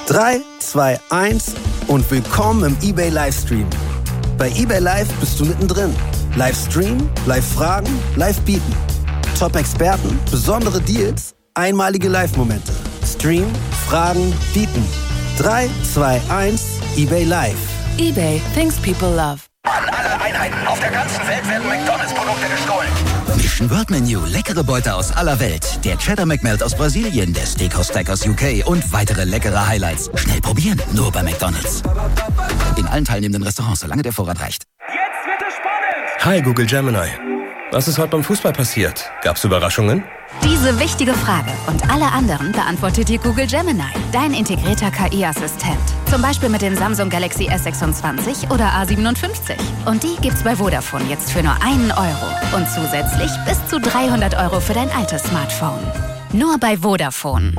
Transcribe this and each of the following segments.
3, 2, 1 und willkommen im eBay Livestream. Bei eBay Live bist du mittendrin. Live streamen, live fragen, live bieten. Top-Experten, besondere Deals, einmalige Live-Momente. Stream, fragen, bieten. 3, 2, 1, eBay Live. eBay, things people love. An alle Einheiten auf der ganzen Welt werden McDonald's-Produkte gestohlen. Mission World Menu, leckere Beute aus aller Welt. Der Cheddar McMelt aus Brasilien, der Steakhouse Stack aus UK und weitere leckere Highlights. Schnell probieren, nur bei McDonald's. In allen teilnehmenden Restaurants, solange der Vorrat reicht. Jetzt wird es spannend! Hi Google Gemini. Was ist heute beim Fußball passiert? Gab's Überraschungen? Diese wichtige Frage und alle anderen beantwortet dir Google Gemini, dein integrierter KI-Assistent. Zum Beispiel mit dem Samsung Galaxy S26 oder A57. Und die gibt's bei Vodafone jetzt für nur €1 und zusätzlich bis zu €300 für dein altes Smartphone. Nur bei Vodafone.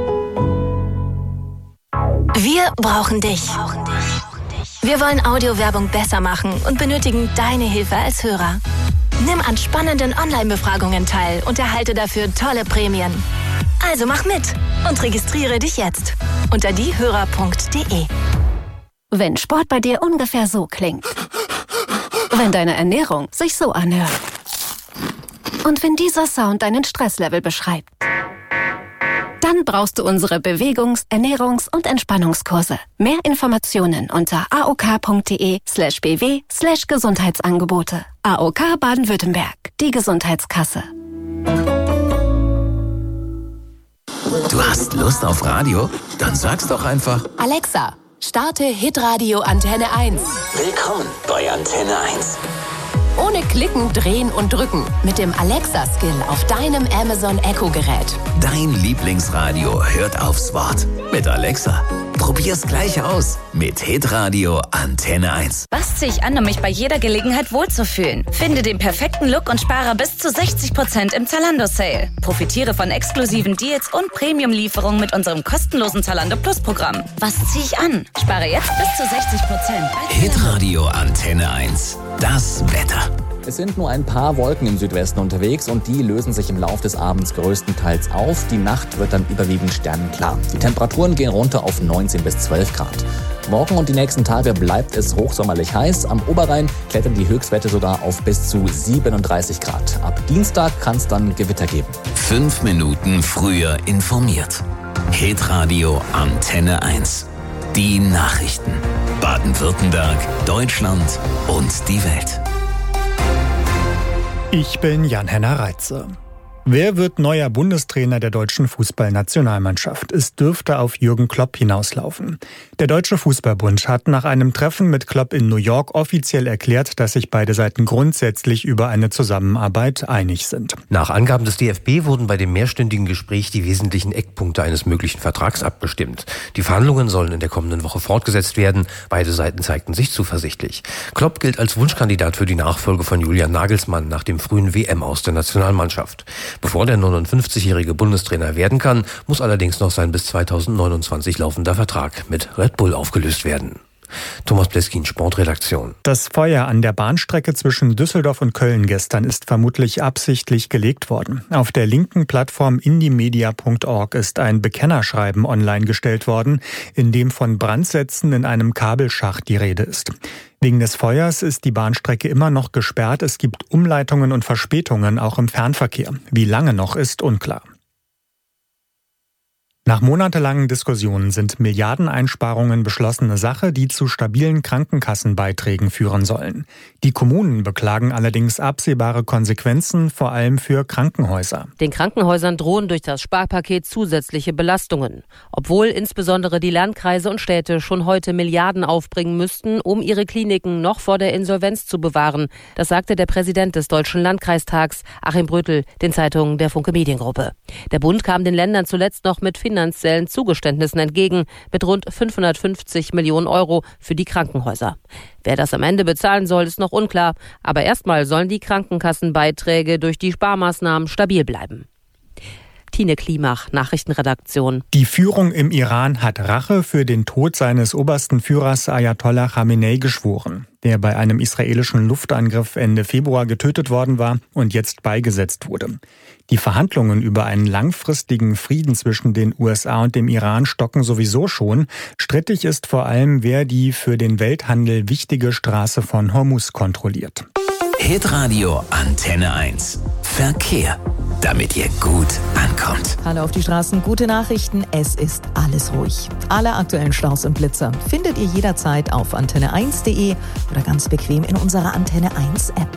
Wir brauchen dich. Wir wollen Audiowerbung besser machen und benötigen deine Hilfe als Hörer. Nimm an spannenden Online-Befragungen teil und erhalte dafür tolle Prämien. Also mach mit und registriere dich jetzt unter diehörer.de. Wenn Sport bei dir ungefähr so klingt. Wenn deine Ernährung sich so anhört. Und wenn dieser Sound deinen Stresslevel beschreibt. Dann brauchst du unsere Bewegungs-, Ernährungs- und Entspannungskurse. Mehr Informationen unter aok.de/bw/Gesundheitsangebote. AOK Baden-Württemberg, die Gesundheitskasse. Du hast Lust auf Radio? Dann sag's doch einfach. Alexa, starte Hitradio Antenne 1. Willkommen bei Antenne 1. Ohne Klicken, Drehen und Drücken. Mit dem Alexa-Skill auf deinem Amazon Echo-Gerät. Dein Lieblingsradio hört aufs Wort. Mit Alexa. Probier's gleich aus. Mit Hitradio Antenne 1. Was ziehe ich an, um mich bei jeder Gelegenheit wohlzufühlen? Finde den perfekten Look und spare bis zu 60% im Zalando-Sale. Profitiere von exklusiven Deals und Premium-Lieferungen mit unserem kostenlosen Zalando Plus-Programm. Was ziehe ich an? Spare jetzt bis zu 60%. Hitradio Antenne 1. Das Wetter. Es sind nur ein paar Wolken im Südwesten unterwegs und die lösen sich im Laufe des Abends größtenteils auf. Die Nacht wird dann überwiegend sternenklar. Die Temperaturen gehen runter auf 19 bis 12 Grad. Morgen und die nächsten Tage bleibt es hochsommerlich heiß. Am Oberrhein klettern die Höchstwerte sogar auf bis zu 37 Grad. Ab Dienstag kann es dann Gewitter geben. 5 Minuten früher informiert. Hitradio Antenne 1. Die Nachrichten. Baden-Württemberg, Deutschland und die Welt. Ich bin Jan-Henner Reitze. Wer wird neuer Bundestrainer der deutschen Fußballnationalmannschaft? Es dürfte auf Jürgen Klopp hinauslaufen. Der Deutsche Fußballbund hat nach einem Treffen mit Klopp in New York offiziell erklärt, dass sich beide Seiten grundsätzlich über eine Zusammenarbeit einig sind. Nach Angaben des DFB wurden bei dem mehrstündigen Gespräch die wesentlichen Eckpunkte eines möglichen Vertrags abgestimmt. Die Verhandlungen sollen in der kommenden Woche fortgesetzt werden. Beide Seiten zeigten sich zuversichtlich. Klopp gilt als Wunschkandidat für die Nachfolge von Julian Nagelsmann nach dem frühen WM-Aus der Nationalmannschaft. Bevor der 59-jährige Bundestrainer werden kann, muss allerdings noch sein bis 2029 laufender Vertrag mit Red Bull aufgelöst werden. Thomas Pleskin, Sportredaktion. Das Feuer an der Bahnstrecke zwischen Düsseldorf und Köln gestern ist vermutlich absichtlich gelegt worden. Auf der linken Plattform indiemedia.org ist ein Bekennerschreiben online gestellt worden, in dem von Brandsätzen in einem Kabelschacht die Rede ist. Wegen des Feuers ist die Bahnstrecke immer noch gesperrt. Es gibt Umleitungen und Verspätungen auch im Fernverkehr. Wie lange noch, ist unklar. Nach monatelangen Diskussionen sind Milliardeneinsparungen beschlossene Sache, die zu stabilen Krankenkassenbeiträgen führen sollen. Die Kommunen beklagen allerdings absehbare Konsequenzen, vor allem für Krankenhäuser. Den Krankenhäusern drohen durch das Sparpaket zusätzliche Belastungen. Obwohl insbesondere die Landkreise und Städte schon heute Milliarden aufbringen müssten, um ihre Kliniken noch vor der Insolvenz zu bewahren. Das sagte der Präsident des Deutschen Landkreistags, Achim Brötel, den Zeitungen der Funke Mediengruppe. Der Bund kam den Ländern zuletzt noch mit finanziellen Zugeständnissen entgegen, mit rund 550 Millionen Euro für die Krankenhäuser. Wer das am Ende bezahlen soll, ist noch unklar. Aber erstmal sollen die Krankenkassenbeiträge durch die Sparmaßnahmen stabil bleiben. Tine Klimach, Nachrichtenredaktion. Die Führung im Iran hat Rache für den Tod seines obersten Führers Ayatollah Khamenei geschworen, der bei einem israelischen Luftangriff Ende Februar getötet worden war und jetzt beigesetzt wurde. Die Verhandlungen über einen langfristigen Frieden zwischen den USA und dem Iran stocken sowieso schon. Strittig ist vor allem, wer die für den Welthandel wichtige Straße von Hormuz kontrolliert. Hitradio Antenne 1. Verkehr, damit ihr gut ankommt. Hallo auf die Straßen, gute Nachrichten, es ist alles ruhig. Alle aktuellen Staus und Blitzer findet ihr jederzeit auf antenne1.de oder ganz bequem in unserer Antenne 1 App.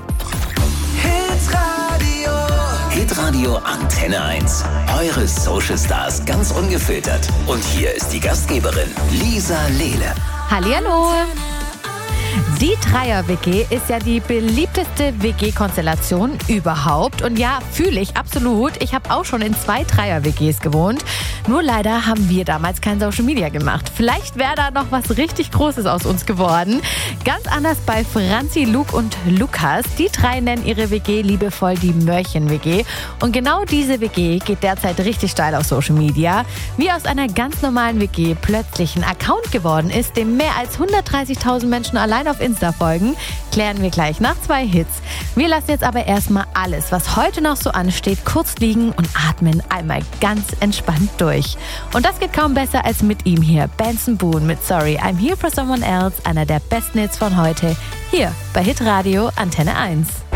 Hitradio Antenne 1. Eure Social Stars ganz ungefiltert. Und hier ist die Gastgeberin Lisa Lehle. Hallihallo. Die Dreier-WG ist ja die beliebteste WG-Konstellation überhaupt. Und ja, fühle ich absolut. Ich habe auch schon in 2 Dreier-WGs gewohnt. Nur leider haben wir damals kein Social Media gemacht. Vielleicht wäre da noch was richtig Großes aus uns geworden. Ganz anders bei Franzi, Luke und Lukas. Die 3 nennen ihre WG liebevoll die Mörchen-WG. Und genau diese WG geht derzeit richtig steil auf Social Media. Wie aus einer ganz normalen WG plötzlich ein Account geworden ist, dem mehr als 130.000 Menschen allein auf Insta folgen, klären wir gleich nach 2 Hits. Wir lassen jetzt aber erstmal alles, was heute noch so ansteht, kurz liegen und atmen einmal ganz entspannt durch. Und das geht kaum besser als mit ihm hier. Benson Boone mit Sorry, I'm Here for Someone Else, einer der besten Hits von heute, hier bei Hitradio Antenne 1.